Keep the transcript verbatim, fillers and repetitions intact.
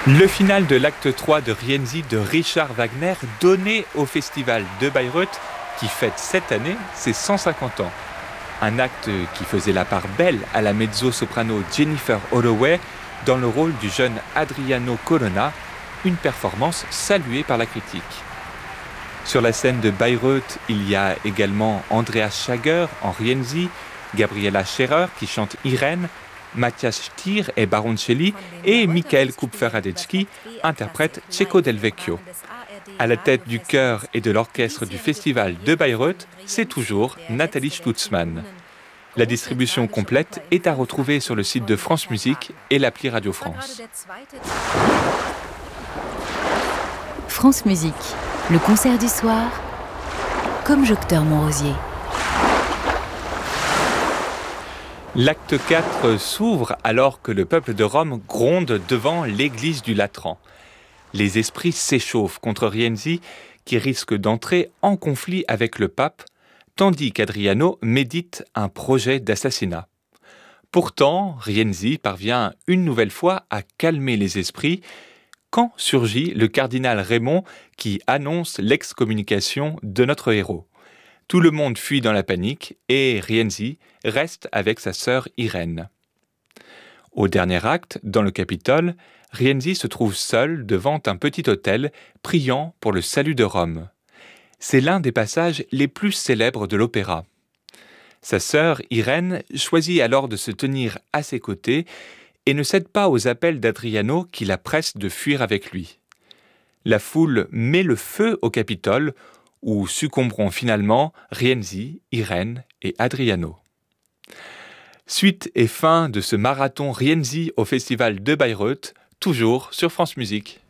Le final de l'acte trois de Rienzi de Richard Wagner donné au Festival de Bayreuth qui fête cette année ses cent cinquante ans. Un acte qui faisait la part belle à la mezzo-soprano Jennifer Holloway dans le rôle du jeune Adriano Colonna, une performance saluée par la critique. Sur la scène de Bayreuth, il y a également Andreas Schager en Rienzi, Gabriela Scherer qui chante Irène, Matthias Stier et Baroncelli et Michael Kupfer-Radecki interprètent Cecco del Vecchio. À la tête du chœur et de l'orchestre du Festival de Bayreuth, c'est toujours Nathalie Stutzmann. La distribution complète est à retrouver sur le site de France Musique et l'appli Radio France. France Musique, le concert du soir, comme Jocteur Montrosier. L'acte quatre s'ouvre alors que le peuple de Rome gronde devant l'église du Latran. Les esprits s'échauffent contre Rienzi, qui risque d'entrer en conflit avec le pape, tandis qu'Adriano médite un projet d'assassinat. Pourtant, Rienzi parvient une nouvelle fois à calmer les esprits quand surgit le cardinal Raymond qui annonce l'excommunication de notre héros. Tout le monde fuit dans la panique et Rienzi reste avec sa sœur Irène. Au dernier acte, dans le Capitole, Rienzi se trouve seul devant un petit autel, priant pour le salut de Rome. C'est l'un des passages les plus célèbres de l'opéra. Sa sœur Irène choisit alors de se tenir à ses côtés et ne cède pas aux appels d'Adriano qui la presse de fuir avec lui. La foule met le feu au Capitole, où succomberont finalement Rienzi, Irène et Adriano. Suite et fin de ce marathon Rienzi au Festival de Bayreuth, toujours sur France Musique.